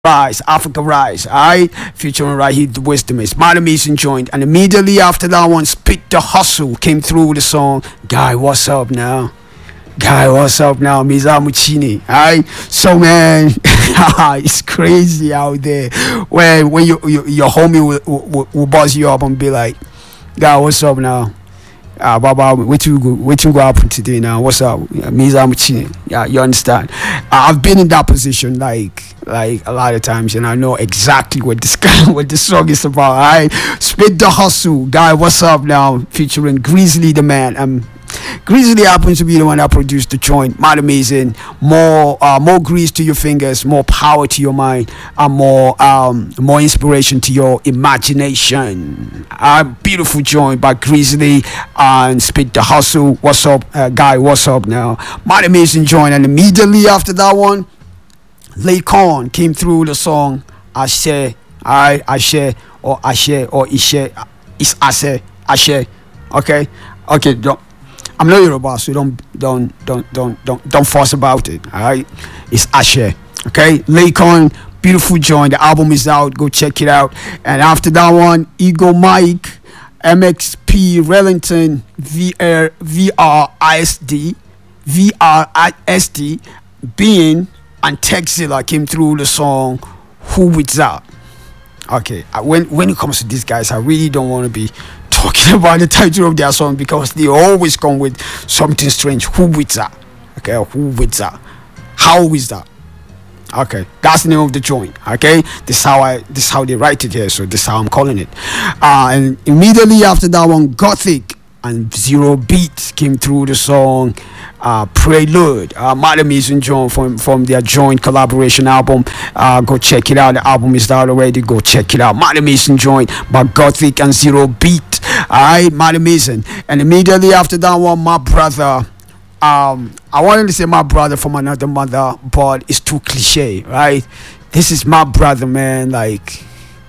Rise, Africa Rise, alright? Featuring right here, the Wisdom is Madam Mason joined, and immediately after that one, Spit the Hustle came through with the song, Guy, what's up now? Guy, what's up now? Miza Muchini, alright? So, man, it's crazy out there when your homie will buzz you up and be like, Guy, what's up now? Baba, what you go happen today now? What's up? Miza Muchini. Yeah, you understand? I've been in that position like a lot of times, and I know exactly what this song is about. Alright, Spit the Hustle, Guy, what's up now? Featuring Grizzly the Man. Grizzly happens to be the one that produced the joint. Mad amazing. More grease to your fingers, more power to your mind, and more inspiration to your imagination. Beautiful joint by Grizzly and Spit the Hustle. What's up, Guy? What's up now? Mad amazing joint, and immediately after that one, Laycon came through the song Ashe. Ashe or Ashe or Ishe. It's Ashe. Okay. I'm not Yoruba, so don't fuss about it. Alright, it's Ashe. Okay, Laycon, beautiful joint. The album is out. Go check it out. And after that one, Ego Mike, MXP, Rellington, VRISD, Being, and Texzilla came through the song Who With That. Okay, when it comes to these guys, I really don't want to be talking about the title of their song because they always come with something strange. Who with that? Okay, who with that? How is that? Okay, that's the name of the joint. Okay, this is how they write it here, so this is how I'm calling it. And immediately after that one, Gothic and Zero Beat came through the song Prelude. Madam Mason joint from their joint collaboration album. Go check it out. The album is out already. Go check it out. Madam Mason joint by Gothic and Zero Beat. Alright, Madam Mason. And immediately after that one, my brother. I wanted to say my brother from another mother, but it's too cliche, right? This is my brother, man. Like,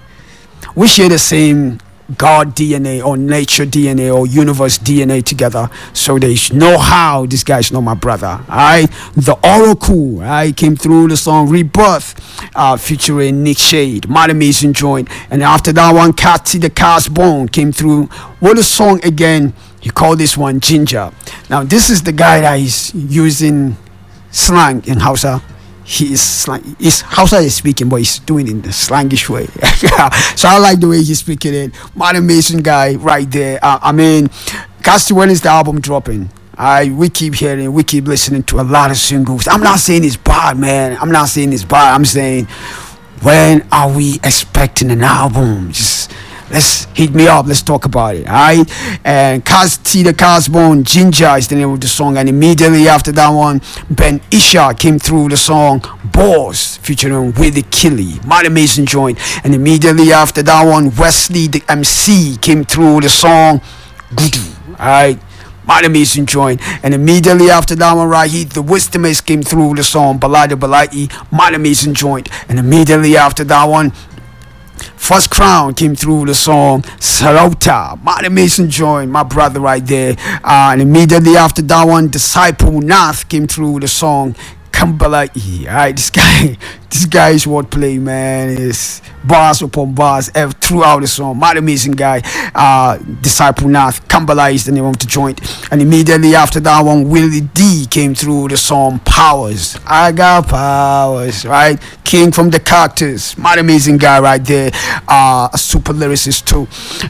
we share the same God DNA or nature DNA or universe DNA together, so there's no how this guy's not my brother. Alright, the Oracle, right, came through the song Rebirth, featuring Nick Shade, Madam Mason joint, and after that one, Catty the Cast Bone came through. What a song again! He called this one Ginger. Now this is the guy that is using slang in Hausa. He is slang. Hausa is speaking, but he's doing it in the slangish way. So I like the way he's speaking it. Madam Mason guy right there. I mean, Casty, when is the album dropping? We keep hearing, we keep listening to a lot of singles. I'm not saying it's bad, man. I'm saying, when are we expecting an album? Just let's hit me up. Let's talk about it. Alright. And Casty the Castbone, Ginger is the name of the song. And immediately after that one, Ben Isha came through the song Boss, featuring Willie Killy, Madam Mason joint. And immediately after that one, Wesley the MC came through the song Gudu. Alright. Madam Mason joint. And immediately after that one right here, the Wisdom is came through the song Balada Balai, Madam Mason joint. And immediately after that one, First Crown came through the song Sarauta, Madam Mason joined, my brother right there. And immediately after that one, Disciple Nath came through the song Kambala. Alright, this guy's wordplay, man, is bars upon bars throughout the song. Madam Mason guy, Disciple Nath, Kambala is the name of the joint. And immediately after that one, Willie D came through the song Powers. I got powers, right? King from the Cactus, Madam Mason guy right there, a super lyricist too.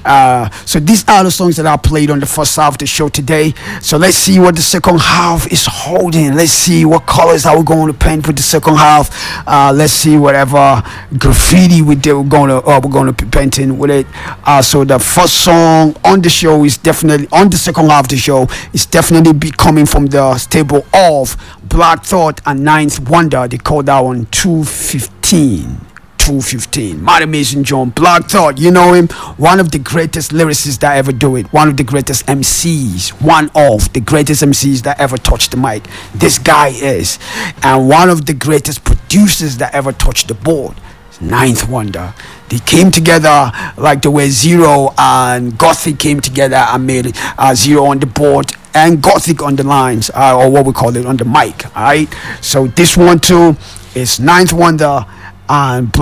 So these are the songs that I played on the first half of the show today. So let's see what the second half is holding. Let's see what colors are we going to paint for the second half. Let's see whatever graffiti we're going to be painting with it. So the first song on the show is definitely on the second half of the show is definitely be coming from the stable of Black Thought and Ninth Wonder. They call that one 215. Madam Mason John, Black Thought, you know him, one of the greatest lyricists that ever do it, one of the greatest MCs, one of the greatest MCs that ever touched the mic. This guy is, and one of the greatest producers that ever touched the board. Ninth Wonder. They came together like the way Zero and Gothic came together and made Zero on the board and Gothic on the lines, or what we call it on the mic. Alright, so this one too is Ninth Wonder and